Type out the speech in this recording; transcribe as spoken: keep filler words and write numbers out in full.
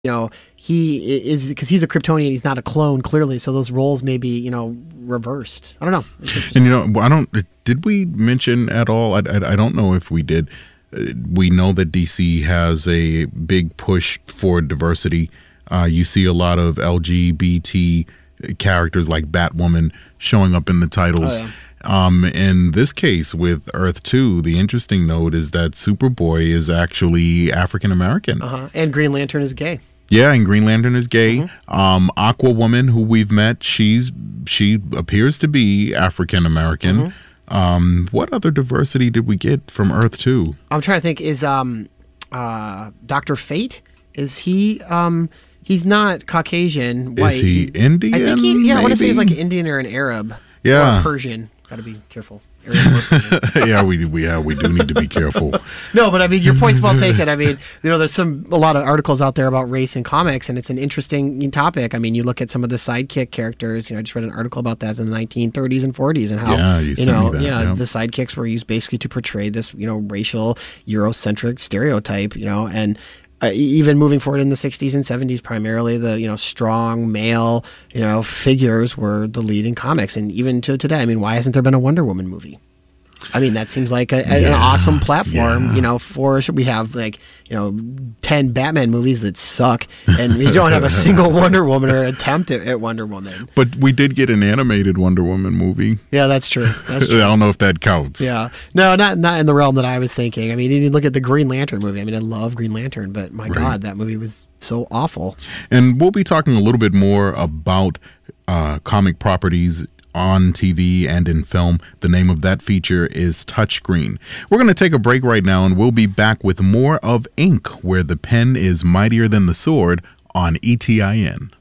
you know, he is because he's a Kryptonian. He's not a clone, clearly. So those roles may be, you know, reversed. I don't know. And you know, I don't. Did we mention at all? I, I, I don't know if we did. We know that D C has a big push for diversity. Uh, you see a lot of L G B T characters like Batwoman showing up in the titles. Oh, yeah. Um, in this case with Earth two, the interesting note is that Superboy is actually African American. Uh-huh. And Green Lantern is gay. Yeah, and Green Lantern is gay. Mm-hmm. Um, Aquawoman, who we've met, she's she appears to be African American. Mm-hmm. Um, what other diversity did we get from Earth two? I'm trying to think. Is um, uh, Doctor Fate? Is he? Um, he's not Caucasian. White. Is he he's, Indian? I think he. Yeah, maybe? I want to say he's like an Indian or an Arab. Yeah, or a Persian. Got to be careful. yeah, we we yeah, we do need to be careful. No, but I mean, your point's well taken. I mean, you know, there's some a lot of articles out there about race in comics, and it's an interesting topic. I mean, you look at some of the sidekick characters. You know, I just read an article about that in the nineteen thirties and forties, and how yeah, you, you know, that, yeah, yeah, the sidekicks were used basically to portray this, you know, racial Eurocentric stereotype. You know, and Uh, even moving forward in the sixties and seventies, primarily the, you know, strong male, you know, figures were the lead in comics. And even to today, I mean, why hasn't there been a Wonder Woman movie? I mean, that seems like a, a, yeah, an awesome platform, yeah. you know, for, we have like, you know, ten Batman movies that suck, and we don't have a single Wonder Woman or attempt at, at Wonder Woman. But we did get an animated Wonder Woman movie. Yeah, that's true. That's true. I don't know if that counts. Yeah. No, not not in the realm that I was thinking. I mean, you look at the Green Lantern movie. I mean, I love Green Lantern, but my right. God, that movie was so awful. And we'll be talking a little bit more about uh, comic properties on T V and in film. The name of that feature is Touchscreen. We're going to take a break right now, and we'll be back with more of Ink, where the pen is mightier than the sword, on E T I N.